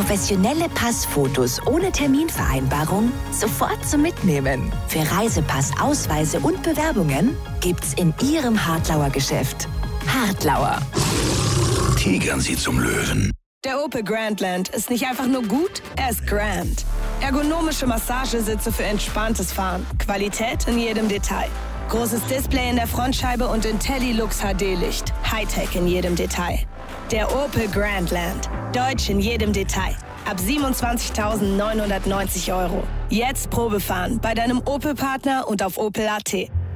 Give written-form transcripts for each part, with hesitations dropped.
Professionelle Passfotos ohne Terminvereinbarung sofort zum Mitnehmen. Für Reisepass, Ausweise und Bewerbungen gibt's in Ihrem Hartlauer Geschäft. Hartlauer. Tigern Sie zum Löwen. Der Opel Grandland ist nicht einfach nur gut, er ist grand. Ergonomische Massagesitze für entspanntes Fahren. Qualität in jedem Detail. Großes Display in der Frontscheibe und IntelliLux HD-Licht. Hightech in jedem Detail. Der Opel Grandland. Deutsch in jedem Detail. Ab 27.990 €. Jetzt Probefahren bei deinem Opel-Partner und auf opel.at.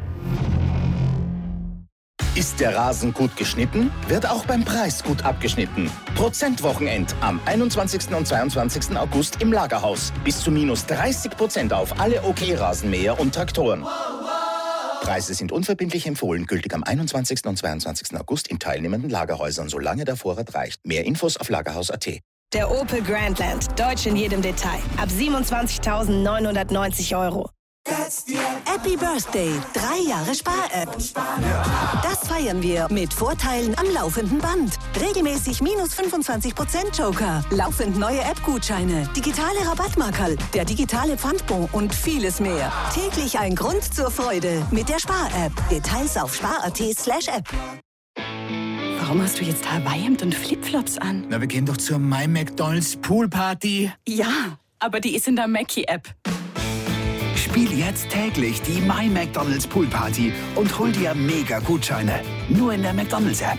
Ist der Rasen gut geschnitten, wird auch beim Preis gut abgeschnitten. Prozentwochenend am 21. und 22. August im Lagerhaus. Bis zu minus 30% auf alle OK-Rasenmäher und Traktoren. Preise sind unverbindlich empfohlen, gültig am 21. und 22. August in teilnehmenden Lagerhäusern, solange der Vorrat reicht. Mehr Infos auf lagerhaus.at. Der Opel Grandland. Deutsch in jedem Detail. Ab 27.990 €. Happy Birthday, 3 Jahre Spar-App. Das feiern wir mit Vorteilen am laufenden Band. Regelmäßig minus 25% Joker, laufend neue App-Gutscheine, digitale Rabattmarkerl, der digitale Pfandbon und vieles mehr. Täglich ein Grund zur Freude mit der Spar-App. Details auf spar.at/app. Warum hast du jetzt Hawaii-Hemd und Flipflops an? Na, wir gehen doch zur My McDonald's Poolparty. Ja, aber die ist in der Mackie-App. Spiel jetzt täglich die My McDonald's Poolparty und hol dir Mega-Gutscheine. Nur in der McDonald's-App.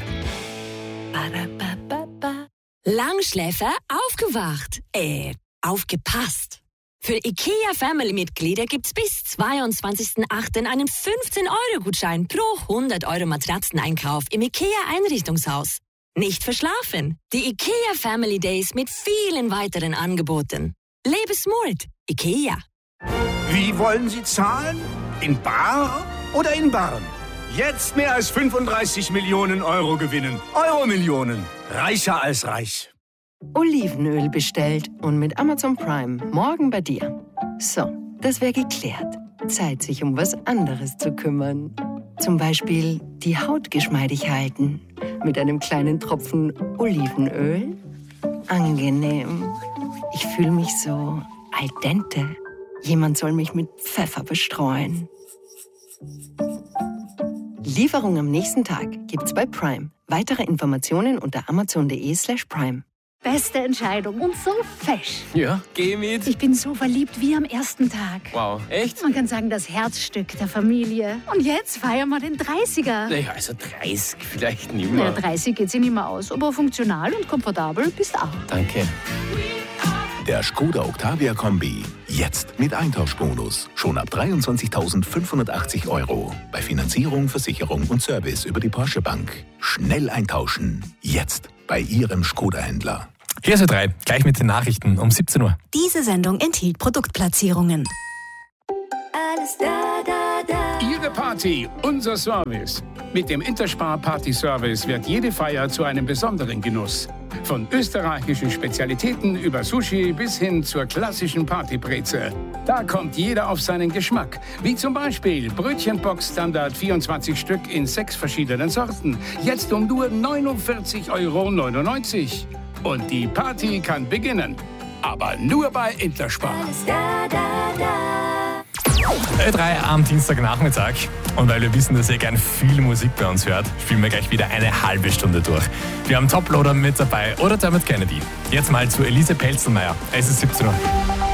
Langschläfer aufgewacht. Aufgepasst. Für IKEA-Family-Mitglieder gibt's bis 22.08. einen 15-€-Gutschein pro 100 € Matratzeneinkauf im IKEA-Einrichtungshaus. Nicht verschlafen. Die IKEA Family Days mit vielen weiteren Angeboten. Lebe smart. IKEA. Wie wollen Sie zahlen? In bar oder in Barren? Jetzt mehr als 35 Millionen € gewinnen. Euro-Millionen. Reicher als reich. Olivenöl bestellt und mit Amazon Prime morgen bei dir. So, das wäre geklärt. Zeit, sich um was anderes zu kümmern. Zum Beispiel die Haut geschmeidig halten. Mit einem kleinen Tropfen Olivenöl. Angenehm. Ich fühle mich so al dente. Jemand soll mich mit Pfeffer bestreuen. Lieferung am nächsten Tag gibt's bei Prime. Weitere Informationen unter amazon.de/prime. Beste Entscheidung und so fesch. Ja, geh mit. Ich bin so verliebt wie am ersten Tag. Wow, echt? Man kann sagen, das Herzstück der Familie. Und jetzt feiern wir den 30er. Naja, also 30 vielleicht nicht mehr. Naja, 30 geht sich nicht mehr aus, aber funktional und komfortabel bist auch. Danke. Der Skoda Octavia Kombi. Jetzt mit Eintauschbonus. Schon ab 23.580 €. Bei Finanzierung, Versicherung und Service über die Porsche Bank. Schnell eintauschen. Jetzt bei Ihrem Skoda-Händler. Hier ist Ö3, gleich mit den Nachrichten um 17 Uhr. Diese Sendung enthielt Produktplatzierungen. Alles da, da, da. Ihre Party, unser Service. Mit dem Interspar Party Service wird jede Feier zu einem besonderen Genuss. Von österreichischen Spezialitäten über Sushi bis hin zur klassischen Partybreze. Da kommt jeder auf seinen Geschmack. Wie zum Beispiel Brötchenbox Standard 24 Stück in 6 verschiedenen Sorten. Jetzt um nur 49,99 €. Und die Party kann beginnen. Aber nur bei Interspar. Ö3 am Dienstagnachmittag. Und weil wir wissen, dass ihr gern viel Musik bei uns hört, spielen wir gleich wieder eine halbe Stunde durch. Wir haben Toploader mit dabei oder Dermot Kennedy. Jetzt mal zu Elise Pelzelmeier. Es ist 17 Uhr.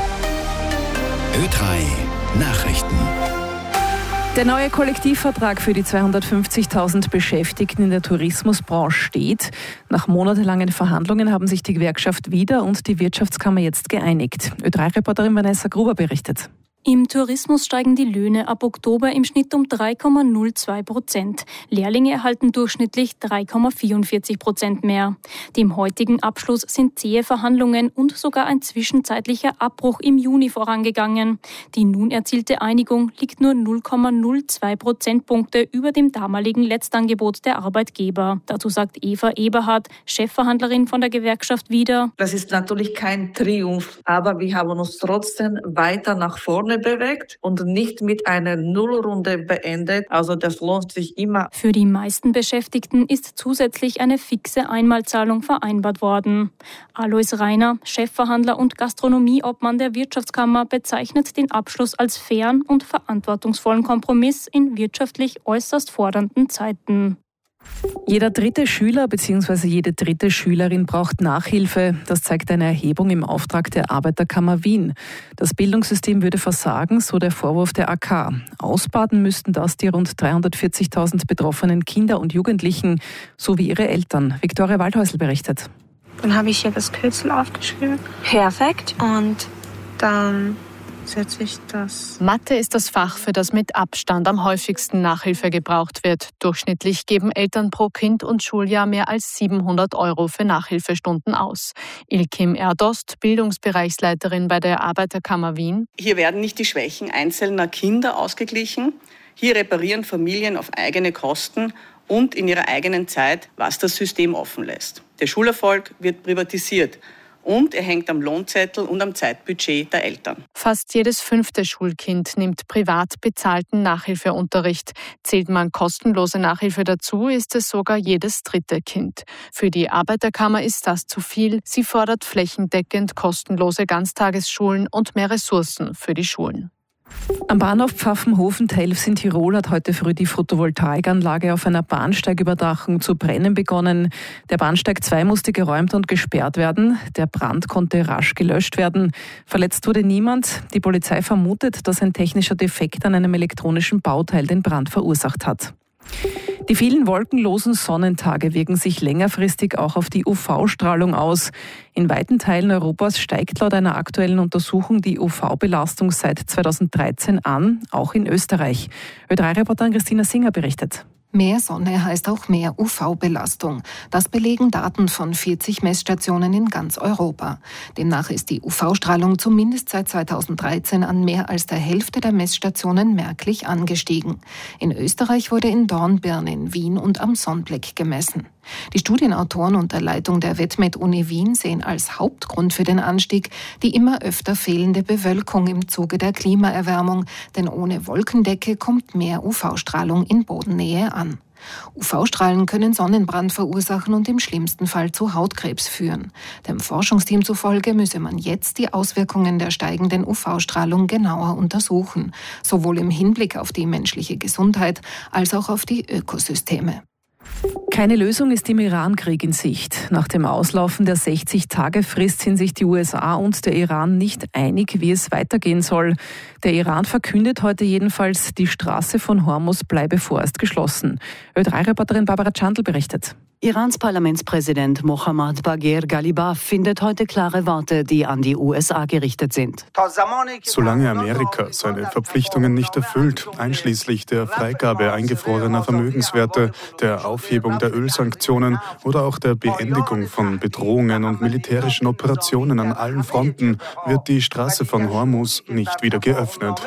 Ö3 Nachrichten. Der neue Kollektivvertrag für die 250.000 Beschäftigten in der Tourismusbranche steht. Nach monatelangen Verhandlungen haben sich die Gewerkschaft wieder und die Wirtschaftskammer jetzt geeinigt. Ö3-Reporterin Vanessa Gruber berichtet. Im Tourismus steigen die Löhne ab Oktober im Schnitt um 3,02%. Lehrlinge erhalten durchschnittlich 3,44% mehr. Dem heutigen Abschluss sind zähe Verhandlungen und sogar ein zwischenzeitlicher Abbruch im Juni vorangegangen. Die nun erzielte Einigung liegt nur 0,02 Prozentpunkte über dem damaligen Letztangebot der Arbeitgeber. Dazu sagt Eva Eberhardt, Chefverhandlerin von der Gewerkschaft wieder: Das ist natürlich kein Triumph, aber wir haben uns trotzdem weiter nach vorne bewegt und nicht mit einer Nullrunde beendet. Also das lohnt sich immer. Für die meisten Beschäftigten ist zusätzlich eine fixe Einmalzahlung vereinbart worden. Alois Reiner, Chefverhandler und Gastronomieobmann der Wirtschaftskammer, bezeichnet den Abschluss als fairen und verantwortungsvollen Kompromiss in wirtschaftlich äußerst fordernden Zeiten. Jeder dritte Schüler bzw. jede dritte Schülerin braucht Nachhilfe. Das zeigt eine Erhebung im Auftrag der Arbeiterkammer Wien. Das Bildungssystem würde versagen, so der Vorwurf der AK. Ausbaden müssten das die rund 340.000 betroffenen Kinder und Jugendlichen sowie ihre Eltern. Viktoria Waldhäusl berichtet. Dann habe ich hier das Kürzel aufgeschrieben. Perfekt. Und dann setze ich das. Mathe ist das Fach, für das mit Abstand am häufigsten Nachhilfe gebraucht wird. Durchschnittlich geben Eltern pro Kind und Schuljahr mehr als 700 € für Nachhilfestunden aus. Ilkim Erdost, Bildungsbereichsleiterin bei der Arbeiterkammer Wien. Hier werden nicht die Schwächen einzelner Kinder ausgeglichen. Hier reparieren Familien auf eigene Kosten und in ihrer eigenen Zeit, was das System offen lässt. Der Schulerfolg wird privatisiert. Und er hängt am Lohnzettel und am Zeitbudget der Eltern. Fast jedes 5. Schulkind nimmt privat bezahlten Nachhilfeunterricht. Zählt man kostenlose Nachhilfe dazu, ist es sogar jedes 3. Kind. Für die Arbeiterkammer ist das zu viel. Sie fordert flächendeckend kostenlose Ganztagesschulen und mehr Ressourcen für die Schulen. Am Bahnhof Pfaffenhofen-Telfs in Tirol hat heute früh die Photovoltaikanlage auf einer Bahnsteigüberdachung zu brennen begonnen. Der Bahnsteig 2 musste geräumt und gesperrt werden. Der Brand konnte rasch gelöscht werden. Verletzt wurde niemand. Die Polizei vermutet, dass ein technischer Defekt an einem elektronischen Bauteil den Brand verursacht hat. Die vielen wolkenlosen Sonnentage wirken sich längerfristig auch auf die UV-Strahlung aus. In weiten Teilen Europas steigt laut einer aktuellen Untersuchung die UV-Belastung seit 2013 an, auch in Österreich. Ö3-Reporterin Christina Singer berichtet. Mehr Sonne heißt auch mehr UV-Belastung. Das belegen Daten von 40 Messstationen in ganz Europa. Demnach ist die UV-Strahlung zumindest seit 2013 an mehr als der Hälfte der Messstationen merklich angestiegen. In Österreich wurde in Dornbirn, in Wien und am Sonnblick gemessen. Die Studienautoren unter Leitung der WetMed-Uni Wien sehen als Hauptgrund für den Anstieg die immer öfter fehlende Bewölkung im Zuge der Klimaerwärmung, denn ohne Wolkendecke kommt mehr UV-Strahlung in Bodennähe an. UV-Strahlen können Sonnenbrand verursachen und im schlimmsten Fall zu Hautkrebs führen. Dem Forschungsteam zufolge müsse man jetzt die Auswirkungen der steigenden UV-Strahlung genauer untersuchen, sowohl im Hinblick auf die menschliche Gesundheit als auch auf die Ökosysteme. Keine Lösung ist im Iran-Krieg in Sicht. Nach dem Auslaufen der 60-Tage-Frist sind sich die USA und der Iran nicht einig, wie es weitergehen soll. Der Iran verkündet heute jedenfalls, die Straße von Hormuz bleibe vorerst geschlossen. Ö3-Reporterin Barbara Tschandl berichtet. Irans Parlamentspräsident Mohammad Bagher Ghalibaf findet heute klare Worte, die an die USA gerichtet sind. Solange Amerika seine Verpflichtungen nicht erfüllt, einschließlich der Freigabe eingefrorener Vermögenswerte, der Aufhebung der Ölsanktionen oder auch der Beendigung von Bedrohungen und militärischen Operationen an allen Fronten, wird die Straße von Hormuz nicht wieder geöffnet.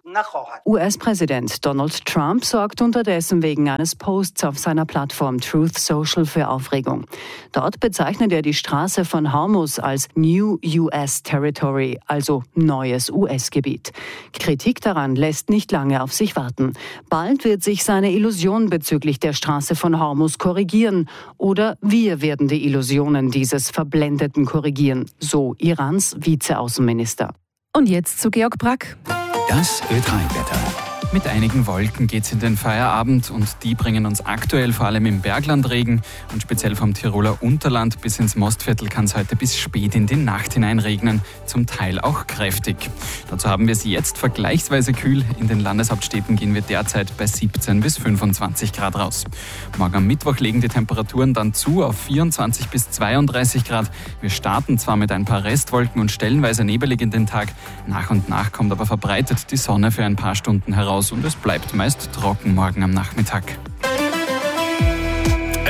US-Präsident Donald Trump sorgt unterdessen wegen eines Posts auf seiner Plattform Truth Social für Aufregung. Dort bezeichnet er die Straße von Hormuz als New US Territory, also neues US-Gebiet. Kritik daran lässt nicht lange auf sich warten. Bald wird sich seine Illusion bezüglich der Straße von Hormuz korrigieren. Oder wir werden die Illusionen dieses Verblendeten korrigieren, so Irans Vizeaußenminister. Und jetzt zu Georg Brack. Das Ö3-Wetter. Mit einigen Wolken geht's in den Feierabend und die bringen uns aktuell vor allem im Bergland Regen und speziell vom Tiroler Unterland bis ins Mostviertel kann es heute bis spät in die Nacht hinein regnen, zum Teil auch kräftig. Dazu haben wir es jetzt vergleichsweise kühl. In den Landeshauptstädten gehen wir derzeit bei 17 bis 25 Grad raus. Morgen am Mittwoch legen die Temperaturen dann zu auf 24 bis 32 Grad. Wir starten zwar mit ein paar Restwolken und stellenweise nebelig in den Tag, nach und nach kommt aber verbreitet die Sonne für ein paar Stunden heraus und es bleibt meist trocken morgen am Nachmittag.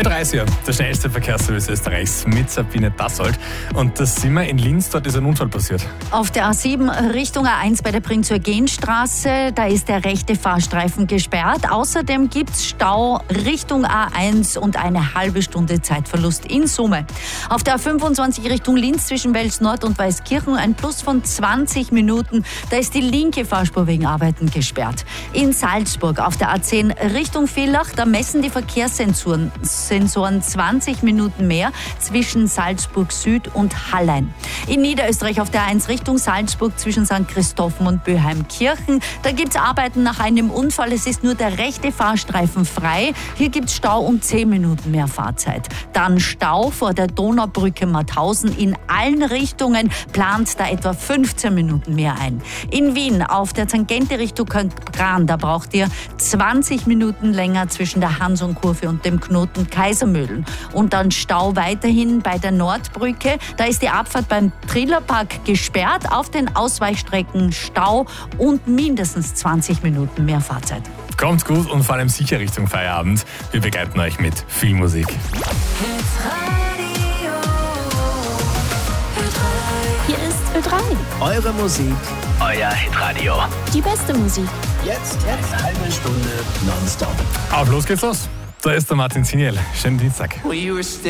Ö30, der schnellste Verkehrsservice Österreichs mit Sabine Dassold. Und das sind wir in Linz, dort ist ein Unfall passiert. Auf der A7 Richtung A1 bei der Prinz-Eugen-Straße, da ist der rechte Fahrstreifen gesperrt. Außerdem gibt es Stau Richtung A1 und eine halbe Stunde Zeitverlust in Summe. Auf der A25 Richtung Linz zwischen Wels Nord und Weißkirchen ein Plus von 20 Minuten. Da ist die linke Fahrspur wegen Arbeiten gesperrt. In Salzburg auf der A10 Richtung Villach, da messen die Verkehrssensoren 20 Minuten mehr zwischen Salzburg Süd und Hallein. In Niederösterreich auf der A1 Richtung Salzburg zwischen St. Christophen und Böheimkirchen. Da gibt es Arbeiten nach einem Unfall. Es ist nur der rechte Fahrstreifen frei. Hier gibt es Stau und 10 Minuten mehr Fahrzeit. Dann Stau vor der Donaubrücke Mauthausen in allen Richtungen, plant da etwa 15 Minuten mehr ein. In Wien auf der Tangente Richtung Gran, da braucht ihr 20 Minuten länger zwischen der Hansonkurve und dem Knoten Kaisermühlen. Und dann Stau weiterhin bei der Nordbrücke. Da ist die Abfahrt beim Trillerpark gesperrt. Auf den Ausweichstrecken Stau und mindestens 20 Minuten mehr Fahrzeit. Kommt gut und vor allem sicher Richtung Feierabend. Wir begleiten euch mit viel Musik. Hier ist Ö3. Eure Musik, euer Hitradio. Die beste Musik. Jetzt eine halbe Stunde nonstop. Auf los geht's los. Da ist der Martin Siniel. Schönen Dienstag.